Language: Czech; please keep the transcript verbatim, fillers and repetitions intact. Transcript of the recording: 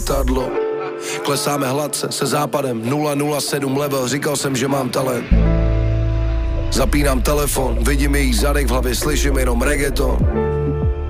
letadlo. Klesáme hladce se západem nula nula sedm level, říkal jsem, že mám talent. Zapínám telefon, vidím jejich zadek v hlavě, slyším jenom reggaeton.